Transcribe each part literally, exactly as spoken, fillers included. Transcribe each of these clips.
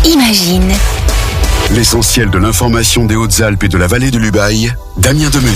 Imagine. L'essentiel de l'information des Hautes-Alpes et de la vallée de l'Ubaye, Damien Demenu.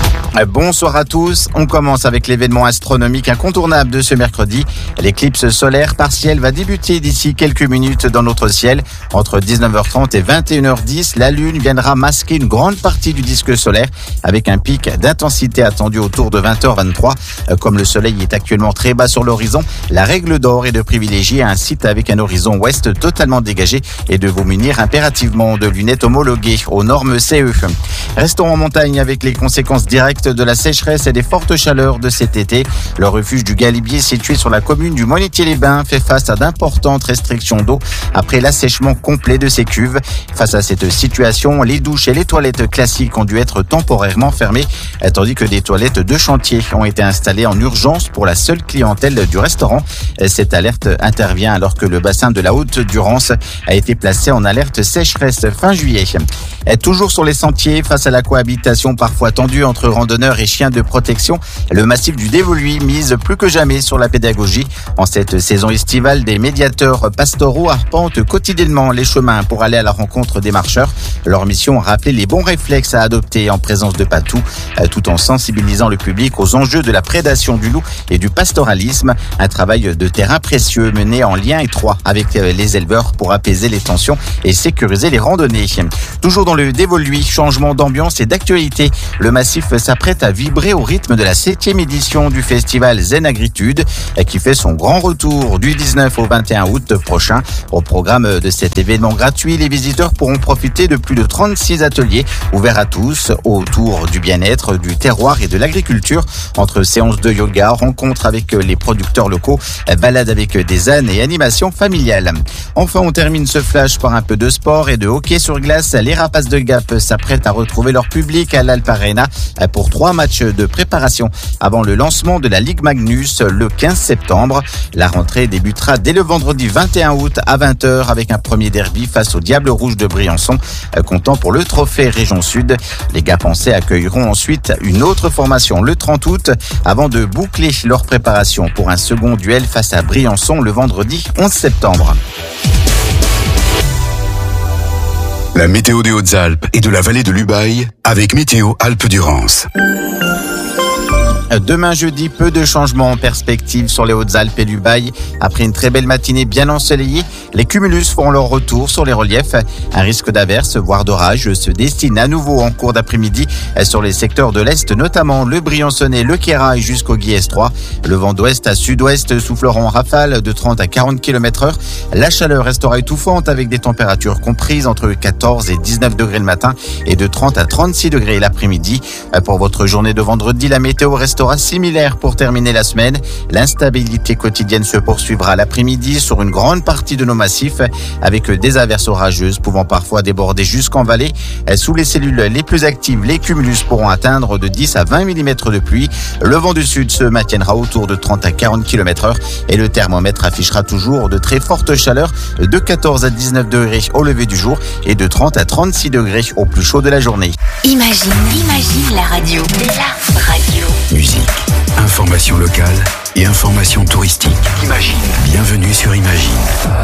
Bonsoir à tous. On commence avec l'événement astronomique incontournable de ce mercredi. L'éclipse solaire partielle va débuter d'ici quelques minutes dans notre ciel. Entre dix-neuf heures trente et vingt et une heures dix, la Lune viendra masquer une grande partie du disque solaire avec un pic d'intensité attendu autour de vingt heures vingt-trois. Comme le soleil est actuellement très bas sur l'horizon, la règle d'or est de privilégier un site avec un horizon ouest totalement dégagé et de vous munir impérativement de lunettes homologuées aux normes C E. Restons en montagne avec les conséquences directes de la sécheresse et des fortes chaleurs de cet été. Le refuge du Galibier, situé sur la commune du Monetier-les-Bains, fait face à d'importantes restrictions d'eau après l'assèchement complet de ses cuves. Face à cette situation, les douches et les toilettes classiques ont dû être temporairement fermées, tandis que des toilettes de chantier ont été installées en urgence pour la seule clientèle du restaurant. Cette alerte intervient alors que le bassin de la Haute-Durance a été placé en alerte sécheresse fin juillet. Toujours sur les sentiers, face à la cohabitation parfois tendue entre randonneurs et chiens de protection, le massif du Dévoluy mise plus que jamais sur la pédagogie. En cette saison estivale, des médiateurs pastoraux arpentent quotidiennement les chemins pour aller à la rencontre des marcheurs. Leur mission, rappeler les bons réflexes à adopter en présence de patous, tout en sensibilisant le public aux enjeux de la prédation du loup et du pastoralisme. Un travail de terrain précieux mené en lien étroit avec les éleveurs pour apaiser les tensions et sécuriser les randonnées. Toujours dans le Dévoluy, changement d'ambiance et d'actualité. Le massif s'apprête à vibrer au rythme de la septième édition du festival Zen Agritude qui fait son grand retour du dix-neuf au vingt et un août prochain. Au programme de cet événement gratuit, les visiteurs pourront profiter de plus de trente-six ateliers ouverts à tous autour du bien-être, du terroir et de l'agriculture. Entre séances de yoga, rencontres avec les producteurs locaux, balades avec des ânes et animations familiales. Enfin, on termine ce flash par un peu de sport et de hockey sur glace. Les Rapaces de Gap s'apprêtent à retrouver leur public à l'Alp Arena pour trois matchs de préparation avant le lancement de la Ligue Magnus le quinze septembre. La rentrée débutera dès le vendredi vingt et un août à vingt heures avec un premier derby face au Diable Rouge de Briançon, comptant pour le trophée Région Sud. Les Gapençais accueilleront ensuite une autre formation le trente août avant de boucler leur préparation pour un second duel face à Briançon le vendredi onze septembre. La météo des Hautes-Alpes et de la vallée de l'Ubaye avec Météo Alpes-Durance. Demain jeudi, peu de changements en perspective sur les Hautes-Alpes et l'Ubaye. Après une très belle matinée bien ensoleillée, les cumulus feront leur retour sur les reliefs. Un risque d'averse, voire d'orage, se dessine à nouveau en cours d'après-midi sur les secteurs de l'Est, notamment le Briançonnais, le Queyras jusqu'au Guiers trois. Le vent d'ouest à sud-ouest soufflera en rafale de trente à quarante kilomètres heure. La chaleur restera étouffante avec des températures comprises entre quatorze et dix-neuf degrés le matin et de trente à trente-six degrés l'après-midi. Pour votre journée de vendredi, la météo restera similaire pour terminer la semaine. L'instabilité quotidienne se poursuivra l'après-midi sur une grande partie de nos massifs avec des averses orageuses pouvant parfois déborder jusqu'en vallée. Sous les cellules les plus actives, les cumulus pourront atteindre de dix à vingt millimètres de pluie. Le vent du sud se maintiendra autour de trente à quarante kilomètres heure et le thermomètre affichera toujours de très fortes chaleurs de quatorze à dix-neuf degrés au lever du jour et de trente à trente-six degrés au plus chaud de la journée. Imagine, imagine la radio. La radio. Musique, information locale et information touristique. Imagine. Bienvenue sur Imagine.